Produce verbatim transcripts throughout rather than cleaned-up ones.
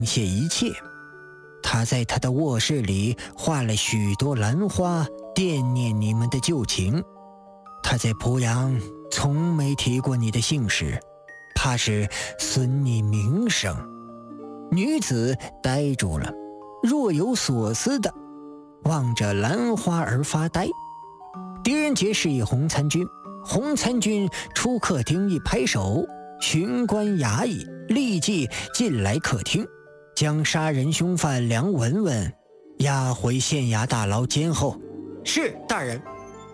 谢一切。他在他的卧室里画了许多兰花，惦念你们的旧情。他在濮阳从没提过你的姓氏，怕是损你名声。女子呆住了，若有所思的望着兰花而发呆。狄仁杰示意洪参军，洪参军出客厅一拍手，巡官衙役立即进来客厅，将杀人凶犯梁文文押回县衙大牢监候。是，大人。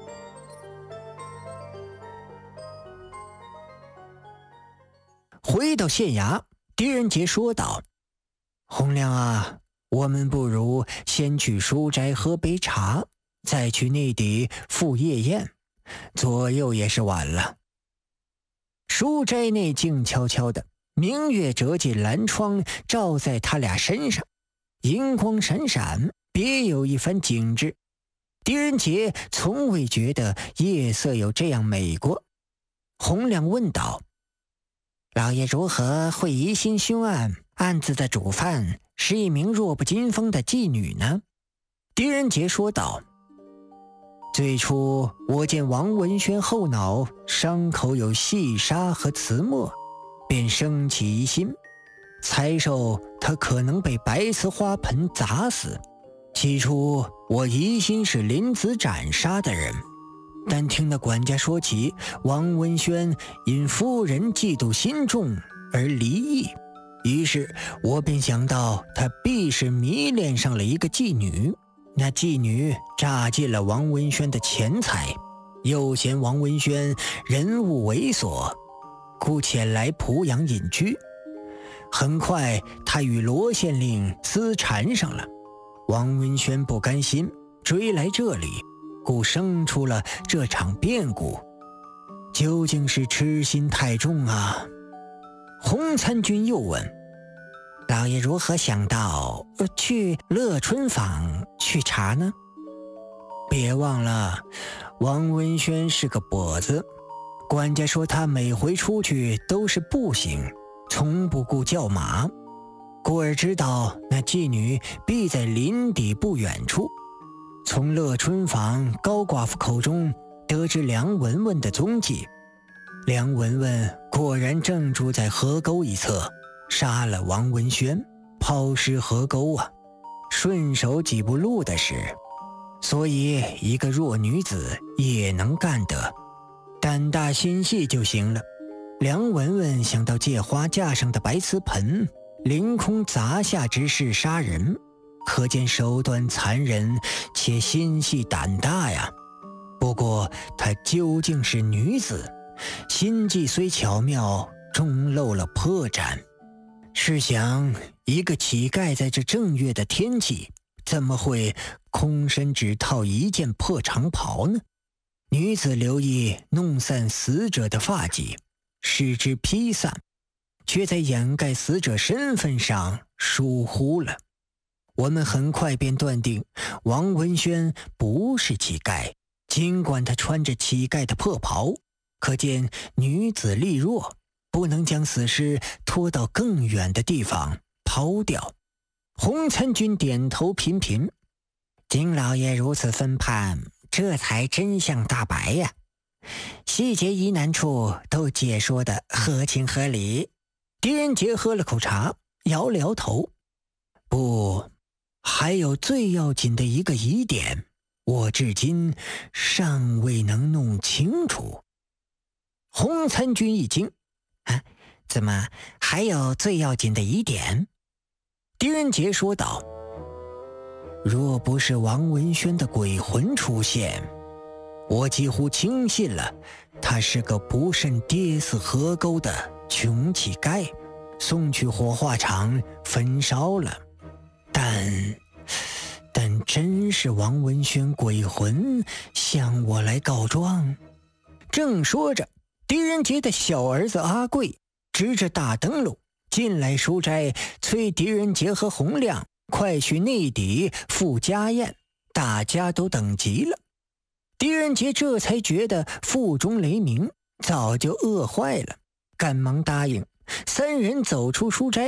回到县衙，狄仁杰说道：洪亮啊，我们不如先去书斋喝杯茶，再去内邸赴夜宴，左右也是晚了。书斋内静悄悄的，明月折进蓝窗，照在他俩身上，银光闪闪，别有一番景致。狄仁杰从未觉得夜色有这样美过。洪亮问道：老爷如何会疑心凶案，案子的主犯是一名弱不禁风的妓女呢？狄仁杰说道：最初我见王文轩后脑伤口有细沙和瓷墨，便生起疑心，猜受他可能被白瓷花盆砸死。起初我疑心是林子斩杀的人，但听那管家说起王文轩因夫人嫉妒心重而离异，于是我便想到他必是迷恋上了一个妓女，那妓女诈尽了王文轩的钱财，又嫌王文轩人物猥琐，故前来濮阳隐居。很快他与罗县令私缠上了，王文轩不甘心，追来这里，故生出了这场变故。究竟是痴心太重啊。洪参军又问：老爷如何想到去乐春坊去查呢？别忘了王文轩是个跛子，管家说他每回出去都是步行，从不顾叫马，故而知道那妓女必在林底不远处。从乐春坊高寡妇口中得知梁文文的踪迹，梁文文果然正住在河沟一侧，杀了王文轩，抛尸河沟啊，顺手几步路的事，所以一个弱女子也能干得，胆大心细就行了。梁文文想到借花架上的白瓷盆凌空砸下之事杀人，可见手段残忍且心细胆大呀。不过她究竟是女子，心计虽巧妙，终露了破绽。试想，一个乞丐在这正月的天气，怎么会空身只套一件破长袍呢？女子留意弄散死者的发髻，使之披散，却在掩盖死者身份上疏忽了。我们很快便断定王文轩不是乞丐，尽管他穿着乞丐的破袍，可见女子力弱，不能将死尸拖到更远的地方抛掉。洪参军点头频频：金老爷如此分判，这才真相大白呀，细节疑难处都解说得合情合理。狄仁杰喝了口茶，摇了摇头：不，还有最要紧的一个疑点，我至今尚未能弄清楚。洪参军一惊：啊，怎么还有最要紧的疑点？狄仁杰说道：若不是王文轩的鬼魂出现，我几乎轻信了他是个不慎跌死河沟的穷乞丐，送去火化场焚烧了。但但真是王文轩鬼魂向我来告状。正说着，狄仁杰的小儿子阿贵执着大灯笼进来书斋，催狄仁杰和洪亮快去内邸赴家宴，大家都等急了。狄仁杰这才觉得腹中雷鸣，早就饿坏了，赶忙答应。三人走出书斋，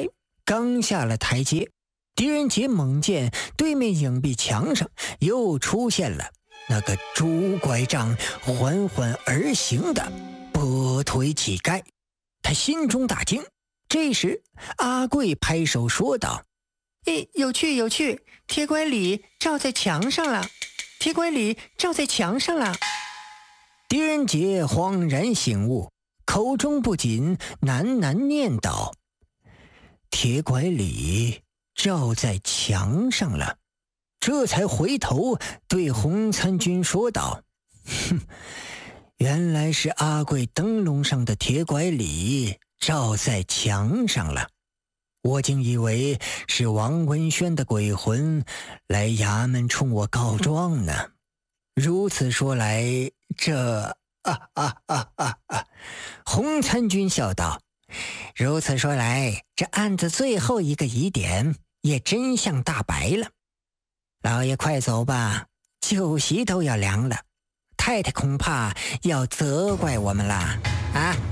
刚下了台阶，狄仁杰猛见对面影壁墙上又出现了那个拄拐杖缓缓而行的跛腿乞丐，他心中大惊。这时阿贵拍手说道：诶，有趣有趣，铁拐李照在墙上了，铁拐李照在墙上了。狄仁杰恍然醒悟，口中不禁喃喃念叨：铁拐李照在墙上了。这才回头对洪参军说道：哼，原来是阿贵灯笼上的铁拐李照在墙上了，我竟以为是王文轩的鬼魂来衙门冲我告状呢。如此说来，这啊啊啊啊啊！洪参军笑道：如此说来，这案子最后一个疑点也真相大白了。老爷快走吧，酒席都要凉了，太太恐怕要责怪我们啦啊！